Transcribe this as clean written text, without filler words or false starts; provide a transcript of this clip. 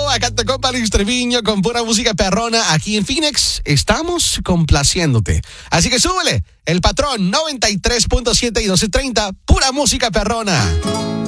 acá te compa Luis Treviño con pura música perrona. Aquí en Phoenix estamos complaciéndote. Así que súbele, El Patrón 93.7 y 1230, pura música perrona.